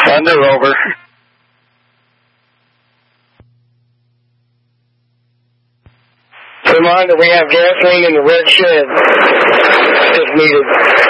Thunder, over. Reminder, we have gasoline in the red shed if needed.